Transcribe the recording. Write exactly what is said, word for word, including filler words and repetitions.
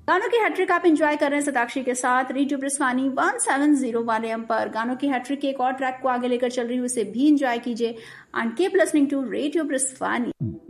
गानों की हैट्रिक आप एंजॉय कर रहे हैं सताक्षी के साथ रेडियो ब्रिस्वानी वन सेवन जीरो वाले एम पर। गानों की हैट्रिक के एक और ट्रैक को आगे लेकर चल रही हूँ, उसे भी एंजॉय कीजिए and keep listening to radio ब्रिस्वानी।